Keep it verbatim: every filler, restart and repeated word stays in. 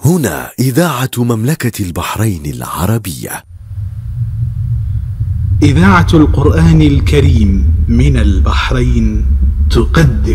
هنا إذاعة مملكة البحرين العربية. إذاعة القرآن الكريم من البحرين تقدم